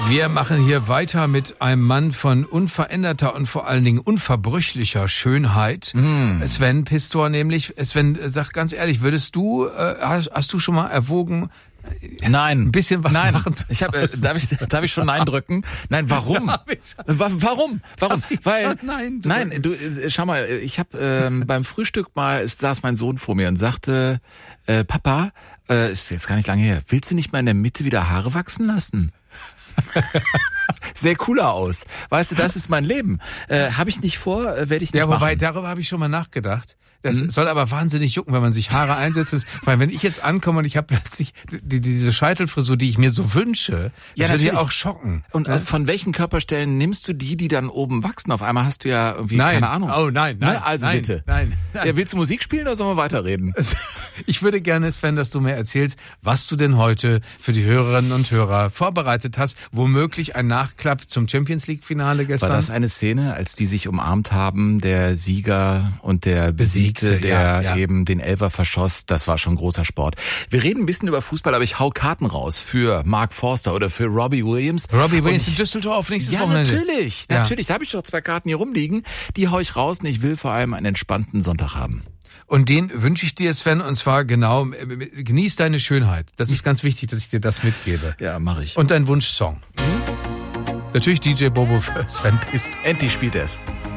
Wir machen hier weiter mit einem Mann von unveränderter und vor allen Dingen unverbrüchlicher Schönheit. Sven Pistor nämlich. Sven, sag ganz ehrlich, würdest du, hast du schon mal erwogen, Nein. ein bisschen was machen zu darf ich schon Nein drücken? Nein, warum? Warum? Weil, nein, du, schau mal, ich habe beim Frühstück mal, saß mein Sohn vor mir und sagte, Papa, ist jetzt gar nicht lange her, willst du nicht mal in der Mitte wieder Haare wachsen lassen? Sehr cooler aus. Weißt du, das ist mein Leben. Habe ich nicht vor, werde ich nicht machen. Ja, wobei, darüber habe ich schon mal nachgedacht. Das soll aber wahnsinnig jucken, wenn man sich Haare einsetzt. Weil wenn ich jetzt ankomme und ich habe plötzlich diese Scheitelfrisur, die ich mir so wünsche, das würde ja auch schocken. Und von welchen Körperstellen nimmst du die dann oben wachsen? Auf einmal hast du ja irgendwie keine Ahnung. Oh nein. Also nein, bitte. Nein. Ja, willst du Musik spielen oder sollen wir weiterreden? Ich würde gerne, Sven, dass du mir erzählst, was du denn heute für die Hörerinnen und Hörer vorbereitet hast. Womöglich ein Nachklapp zum Champions-League-Finale gestern. War das eine Szene, als die sich umarmt haben, der Sieger und der Besiegte, der eben den Elfer verschoss? Das war schon großer Sport. Wir reden ein bisschen über Fußball, aber ich hau Karten raus für Mark Forster oder für Robbie Williams. Robbie Williams in Düsseldorf nächstes Wochenende. Natürlich. Da habe ich doch 2 Karten hier rumliegen. Die hau ich raus und ich will vor allem einen entspannten Sonntag haben. Und den wünsche ich dir, Sven, und zwar genau, genieß deine Schönheit. Das ist ganz wichtig, dass ich dir das mitgebe. Ja, mache ich. Und dein Wunschsong. Natürlich DJ Bobo für Sven Pistor. Endlich spielt er es.